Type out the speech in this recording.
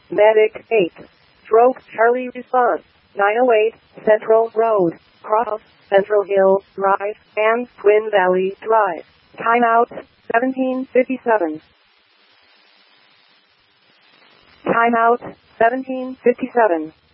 Medic 8. Stroke Charlie response. 908 Central Road, Cross, Central Hill Drive, and Twin Valley Drive. Timeout 1757. Timeout 1757.